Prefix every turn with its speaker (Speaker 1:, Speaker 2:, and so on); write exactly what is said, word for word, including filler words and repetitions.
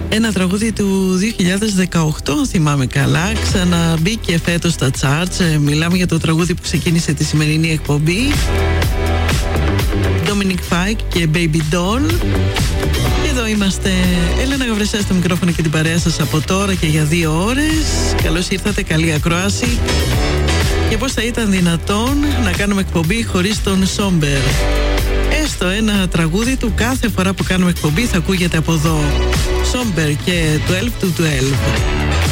Speaker 1: Ένα τραγούδι του δύο χιλιάδες δεκαοκτώ, αν θυμάμαι καλά. Ξαναμπήκε φέτος στα charts. Μιλάμε για το τραγούδι που ξεκίνησε τη σημερινή εκπομπή. Dominic Fike και Baby Doll. Και εδώ είμαστε. Έλενα Γαβρεσιά στο μικρόφωνο και την παρέα σας από τώρα και για δύο ώρες. Καλώς ήρθατε, καλή ακρόαση. Και πώς θα ήταν δυνατόν να κάνουμε εκπομπή χωρίς τον Σόμπερ? Έστω ένα τραγούδι του κάθε φορά που κάνουμε εκπομπή θα ακούγεται από εδώ. Σόμπερ και twelve to twelve.